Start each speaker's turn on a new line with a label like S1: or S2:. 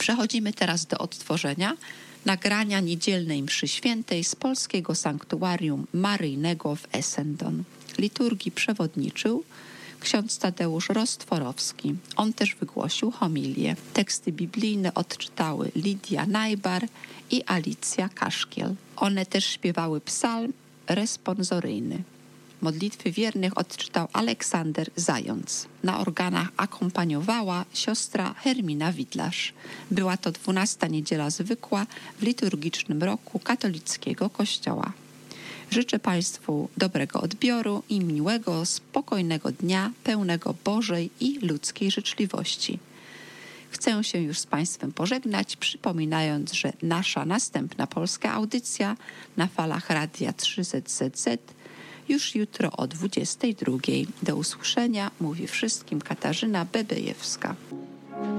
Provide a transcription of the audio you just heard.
S1: Przechodzimy teraz do odtworzenia nagrania niedzielnej mszy świętej z polskiego sanktuarium maryjnego w Essendon. Liturgii przewodniczył ksiądz Tadeusz Rostworowski. On też wygłosił homilię. Teksty biblijne odczytały Lidia Najbar i Alicja Kaszkiel. One też śpiewały psalm responsoryjny. Modlitwy wiernych odczytał Aleksander Zając. Na organach akompaniowała siostra Hermina Widlarz. Była to 12. niedziela zwykła w liturgicznym roku katolickiego Kościoła. Życzę Państwu dobrego odbioru i miłego, spokojnego dnia, pełnego Bożej i ludzkiej życzliwości. Chcę się już z Państwem pożegnać, przypominając, że nasza następna polska audycja na falach Radia 3ZZZ już jutro o 22:00. Do usłyszenia, mówi wszystkim Katarzyna Bebejewska.